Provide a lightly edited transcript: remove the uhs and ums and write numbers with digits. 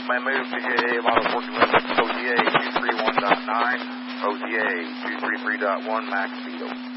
My move to JA model working with OTA 231.9, OTA 233.1 max speed.